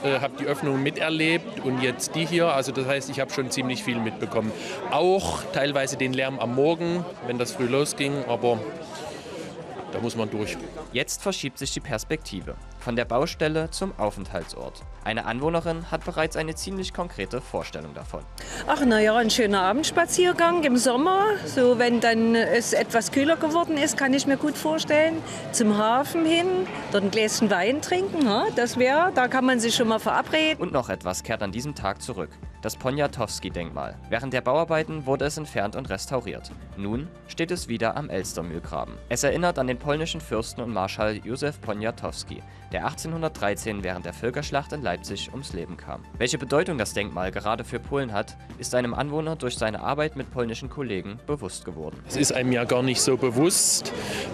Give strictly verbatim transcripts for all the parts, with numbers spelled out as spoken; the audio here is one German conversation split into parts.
äh, habe die Öffnung miterlebt und jetzt die hier. Also das heißt, ich habe schon ziemlich viel mitbekommen. Auch teilweise den Lärm am Morgen, wenn das früh losging, aber da muss man durch. Jetzt verschiebt sich die Perspektive. Von der Baustelle zum Aufenthaltsort. Eine Anwohnerin hat bereits eine ziemlich konkrete Vorstellung davon. Ach naja, ein schöner Abendspaziergang im Sommer. So, wenn dann es etwas kühler geworden ist, kann ich mir gut vorstellen. Zum Hafen hin, dort ein Gläschen Wein trinken. Ja, das wäre, da kann man sich schon mal verabreden. Und noch etwas kehrt an diesem Tag zurück. Das Poniatowski-Denkmal. Während der Bauarbeiten wurde es entfernt und restauriert. Nun steht es wieder am Elstermühlgraben. Es erinnert an den polnischen Fürsten und Marschall Józef Poniatowski, der achtzehnhundertdreizehn während der Völkerschlacht in Leipzig ums Leben kam. Welche Bedeutung das Denkmal gerade für Polen hat, ist einem Anwohner durch seine Arbeit mit polnischen Kollegen bewusst geworden. Es ist einem ja gar nicht so bewusst,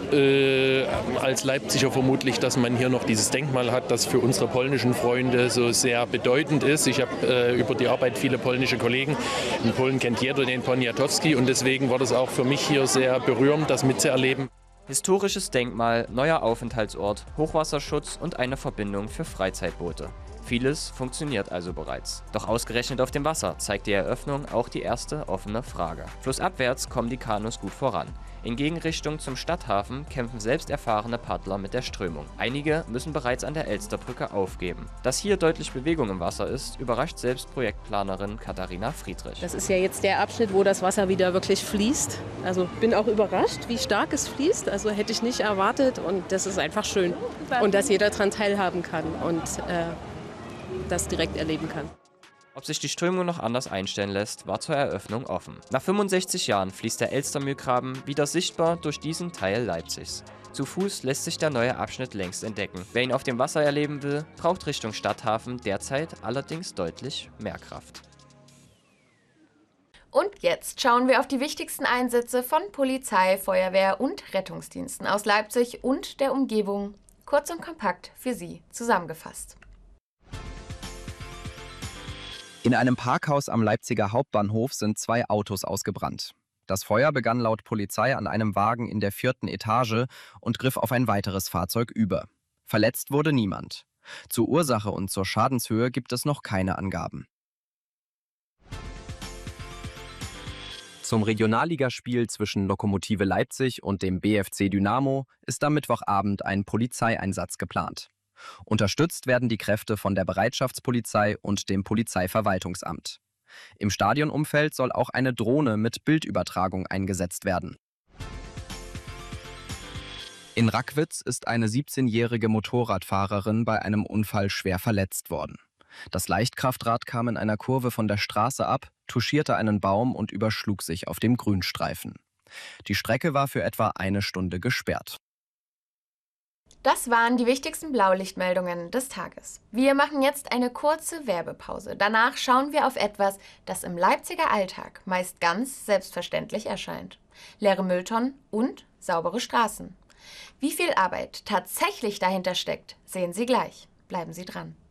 äh, als Leipziger vermutlich, dass man hier noch dieses Denkmal hat, das für unsere polnischen Freunde so sehr bedeutend ist. Ich habe äh, über die Arbeit viele polnische Kollegen. In Polen kennt jeder den Poniatowski und deswegen war das auch für mich hier sehr berührend, das mitzuerleben. Historisches Denkmal, neuer Aufenthaltsort, Hochwasserschutz und eine Verbindung für Freizeitboote. Vieles funktioniert also bereits. Doch ausgerechnet auf dem Wasser zeigt die Eröffnung auch die erste offene Frage. Flussabwärts kommen die Kanus gut voran. In Gegenrichtung zum Stadthafen kämpfen selbst erfahrene Paddler mit der Strömung. Einige müssen bereits an der Elsterbrücke aufgeben. Dass hier deutlich Bewegung im Wasser ist, überrascht selbst Projektplanerin Katharina Friedrich. Das ist ja jetzt der Abschnitt, wo das Wasser wieder wirklich fließt. Also bin auch überrascht, wie stark es fließt. Also hätte ich nicht erwartet und das ist einfach schön. Und dass jeder daran teilhaben kann und äh, das direkt erleben kann. Ob sich die Strömung noch anders einstellen lässt, war zur Eröffnung offen. Nach fünfundsechzig Jahren fließt der Elstermühlgraben wieder sichtbar durch diesen Teil Leipzigs. Zu Fuß lässt sich der neue Abschnitt längst entdecken. Wer ihn auf dem Wasser erleben will, braucht Richtung Stadthafen derzeit allerdings deutlich mehr Kraft. Und jetzt schauen wir auf die wichtigsten Einsätze von Polizei, Feuerwehr und Rettungsdiensten aus Leipzig und der Umgebung. Kurz und kompakt für Sie zusammengefasst. In einem Parkhaus am Leipziger Hauptbahnhof sind zwei Autos ausgebrannt. Das Feuer begann laut Polizei an einem Wagen in der vierten Etage und griff auf ein weiteres Fahrzeug über. Verletzt wurde niemand. Zur Ursache und zur Schadenshöhe gibt es noch keine Angaben. Zum Regionalligaspiel zwischen Lokomotive Leipzig und dem B F C Dynamo ist am Mittwochabend ein Polizeieinsatz geplant. Unterstützt werden die Kräfte von der Bereitschaftspolizei und dem Polizeiverwaltungsamt. Im Stadionumfeld soll auch eine Drohne mit Bildübertragung eingesetzt werden. In Rackwitz ist eine siebzehnjährige Motorradfahrerin bei einem Unfall schwer verletzt worden. Das Leichtkraftrad kam in einer Kurve von der Straße ab, touchierte einen Baum und überschlug sich auf dem Grünstreifen. Die Strecke war für etwa eine Stunde gesperrt. Das waren die wichtigsten Blaulichtmeldungen des Tages. Wir machen jetzt eine kurze Werbepause. Danach schauen wir auf etwas, das im Leipziger Alltag meist ganz selbstverständlich erscheint. Leere Mülltonnen und saubere Straßen. Wie viel Arbeit tatsächlich dahinter steckt, sehen Sie gleich. Bleiben Sie dran.